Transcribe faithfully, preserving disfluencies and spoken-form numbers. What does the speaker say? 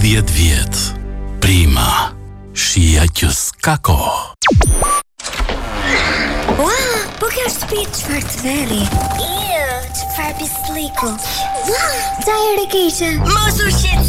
tridhjetë vjet. Prima. Shija që s'ka kohë. Ua, po kjo shtëpi çfarë të veri. Iu, çfarë pisliku. Ua, sa herë keqe. Mos u shqet.